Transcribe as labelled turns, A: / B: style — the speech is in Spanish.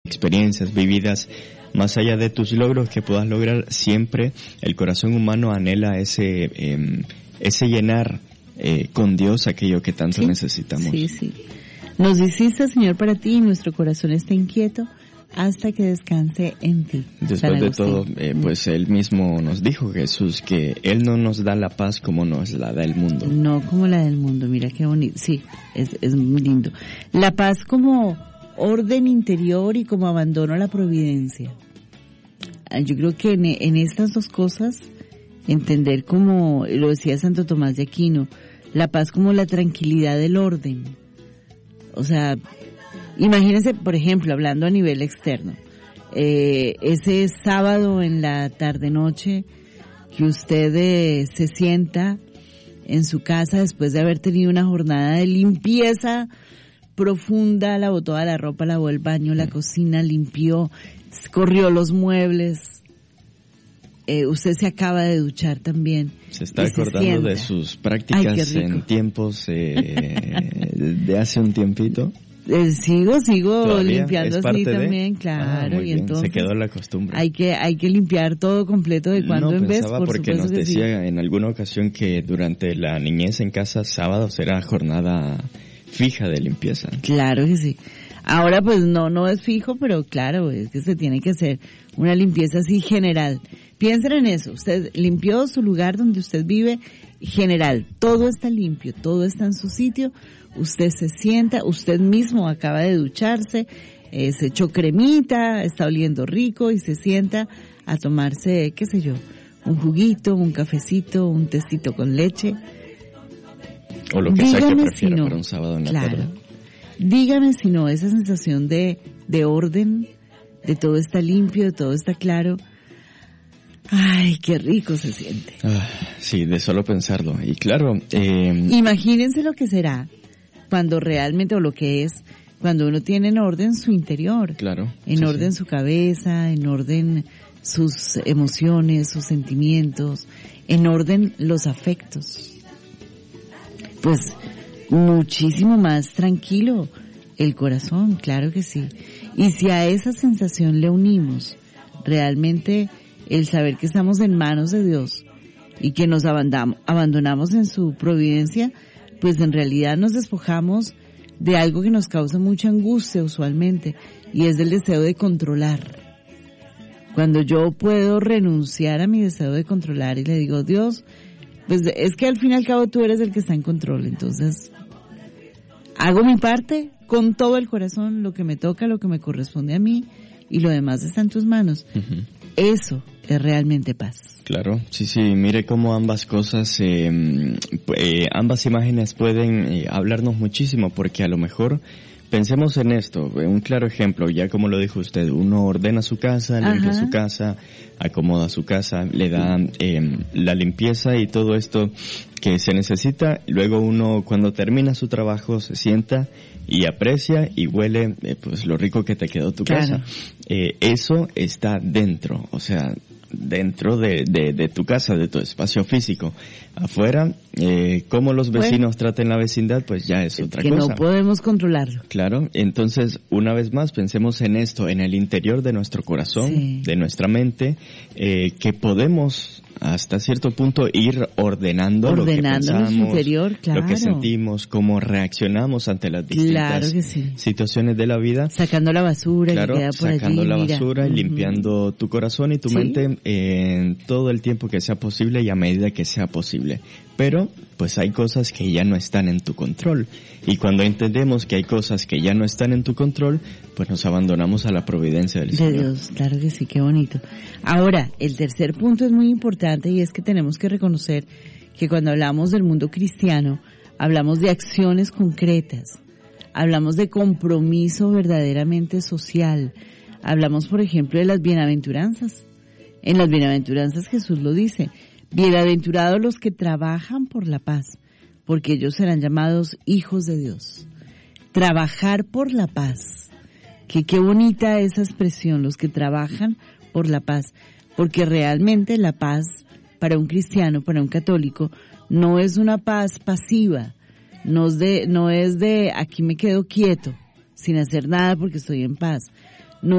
A: experiencias vividas, más allá de tus logros que puedas lograr, siempre el corazón humano anhela ese llenar con Dios aquello que tanto necesitamos.
B: Sí. Nos hiciste, Señor, para ti, y nuestro corazón está inquieto hasta que descanse en ti.
A: Después de todo, pues Él mismo nos dijo, Jesús, que Él no nos da la paz como nos la da el mundo.
B: No como la del mundo, mira qué bonito. Sí, es muy lindo. La paz como orden interior y como abandono a la providencia. Yo creo que en estas dos cosas, entender como lo decía Santo Tomás de Aquino, la paz como la tranquilidad del orden. O sea, imagínense, por ejemplo, hablando a nivel externo, ese sábado en la tarde-noche que usted se sienta en su casa después de haber tenido una jornada de limpieza profunda, lavó toda la ropa, lavó el baño, la cocina, limpió, corrió los muebles, usted se acaba de duchar también.
A: Se está acordando de sus prácticas en tiempos de hace un tiempito.
B: Sigo
A: ¿Todavía
B: limpiando así también, claro, y entonces
A: se quedó la costumbre.
B: Hay que limpiar todo completo de cuando en vez, por
A: porque nos decía en alguna ocasión que durante la niñez en casa sábados era jornada fija de limpieza.
B: Claro que sí. Ahora pues no es fijo, pero claro, es que se tiene que hacer una limpieza así general. Piensen en eso, usted limpió su lugar donde usted vive general, todo está limpio, todo está en su sitio, usted se sienta, usted mismo acaba de ducharse, se echó cremita, está oliendo rico y se sienta a tomarse, qué sé yo, un juguito, un cafecito, un tecito con leche.
A: O lo que sea que prefiera para un sábado en la tarde.
B: Dígame si no, esa sensación de orden, de todo está limpio, de todo está claro. Ay, qué rico se siente.
A: Sí, de solo pensarlo. Y claro,
B: imagínense lo que será cuando realmente, o lo que es, cuando uno tiene en orden su interior.
A: Claro.
B: En orden su cabeza, en orden sus emociones, sus sentimientos, en orden los afectos. Pues muchísimo más tranquilo el corazón, claro que sí. Y si a esa sensación le unimos realmente el saber que estamos en manos de Dios y que nos abandonamos en su providencia, pues en realidad nos despojamos de algo que nos causa mucha angustia usualmente, y es el deseo de controlar. Cuando yo puedo renunciar a mi deseo de controlar y le digo, Dios, pues es que al fin y al cabo tú eres el que está en control, entonces hago mi parte con todo el corazón, lo que me toca, lo que me corresponde a mí, y lo demás está en tus manos. Uh-huh. Eso es realmente paz.
A: Claro, sí, mire cómo ambas cosas, ambas imágenes pueden hablarnos muchísimo, porque a lo mejor pensemos en esto, un claro ejemplo, ya como lo dijo usted, uno ordena su casa, limpia su casa, acomoda su casa, le da la limpieza y todo esto que se necesita, luego uno cuando termina su trabajo se sienta y aprecia y huele pues lo rico que te quedó tu casa. Eso está dentro, o sea, dentro de tu casa, de tu espacio físico. Afuera, cómo los vecinos traten la vecindad, pues ya es otra cosa.
B: Que no podemos controlarlo.
A: Claro, entonces, una vez más, pensemos en esto, en el interior de nuestro corazón, de nuestra mente, que podemos hasta cierto punto ir ordenando lo que pensamos,
B: interior, claro,
A: lo que sentimos, cómo reaccionamos ante las distintas situaciones de la vida.
B: Sacando la basura que queda por
A: sacando
B: allí,
A: la basura y limpiando tu corazón y tu mente en todo el tiempo que sea posible y a medida que sea posible. Pero, pues hay cosas que ya no están en tu control. Y cuando entendemos que hay cosas que ya no están en tu control, pues nos abandonamos a la providencia del Señor.
B: De Dios, claro que sí, qué bonito. Ahora, el tercer punto es muy importante, y es que tenemos que reconocer que cuando hablamos del mundo cristiano, hablamos de acciones concretas, hablamos de compromiso verdaderamente social, hablamos, por ejemplo, de las bienaventuranzas. En las bienaventuranzas Jesús lo dice: bienaventurados los que trabajan por la paz, porque ellos serán llamados hijos de Dios. Trabajar por la paz. Qué bonita esa expresión, los que trabajan por la paz, porque realmente la paz para un cristiano, para un católico, no es una paz pasiva, no es de aquí me quedo quieto, sin hacer nada porque estoy en paz.